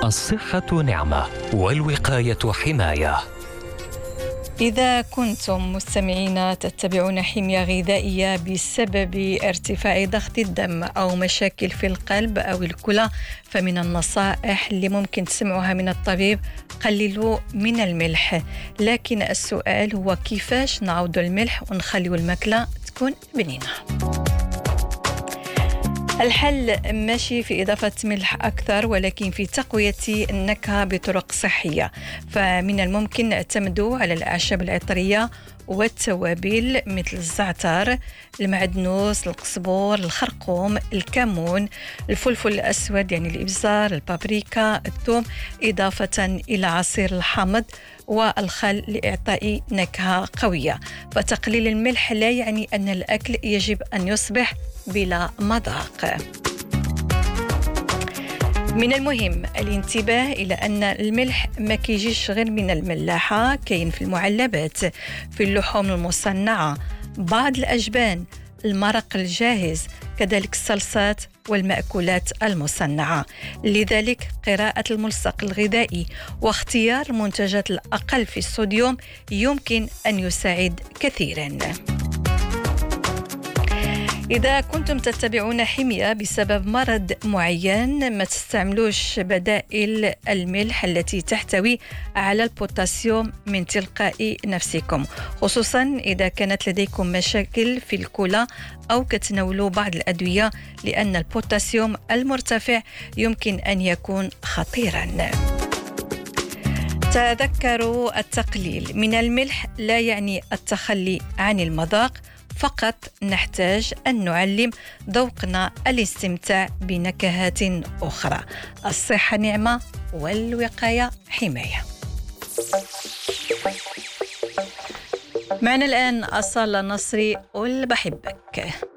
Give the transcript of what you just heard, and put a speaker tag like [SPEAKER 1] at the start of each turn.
[SPEAKER 1] الصحة نعمة والوقاية حماية.
[SPEAKER 2] إذا كنتم مستمعين تتبعون حمية غذائية بسبب ارتفاع ضغط الدم أو مشاكل في القلب أو الكلى، فمن النصائح اللي ممكن تسمعوها من الطبيب قللوا من الملح. لكن السؤال هو كيفاش نعوض الملح ونخلي الماكلة تكون بنينة؟ الحل ماشي في إضافة ملح أكثر، ولكن في تقوية النكهة بطرق صحية. فمن الممكن نعتمدوا على الأعشاب العطرية والتوابل مثل الزعتر، المعدنوس، القزبور، الخرقوم، الكمون، الفلفل الأسود يعني الإبزار، البابريكا، الثوم، إضافة إلى عصير الحامض والخل لإعطاء نكهة قوية. فتقليل الملح لا يعني أن الأكل يجب أن يصبح بلا مذاق. من المهم الانتباه إلى أن الملح ما كيجيش غير من الملاحة، كاين في المعلبات، في اللحوم المصنعة، بعض الأجبان، المرق الجاهز، كذلك الصلصات والمأكولات المصنعة. لذلك قراءة الملصق الغذائي واختيار المنتجات الأقل في الصوديوم يمكن أن يساعد كثيراً. إذا كنتم تتبعون حمية بسبب مرض معين، ما تستعملوش بدائل الملح التي تحتوي على البوتاسيوم من تلقاء نفسكم، خصوصا إذا كانت لديكم مشاكل في الكلى أو كتناولوا بعض الأدوية، لأن البوتاسيوم المرتفع يمكن أن يكون خطيرا. تذكروا التقليل من الملح لا يعني التخلي عن المذاق، فقط نحتاج أن نعلم ذوقنا الاستمتاع بنكهات أخرى. الصحة نعمة والوقاية حماية. معنا الآن أصالة نصري، قل بحبك.